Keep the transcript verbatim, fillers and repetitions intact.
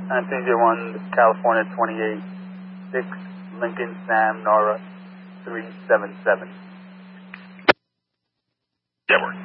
nineteen zero one, California twenty-eight, six, Lincoln Sam Nora three seven seven. Network.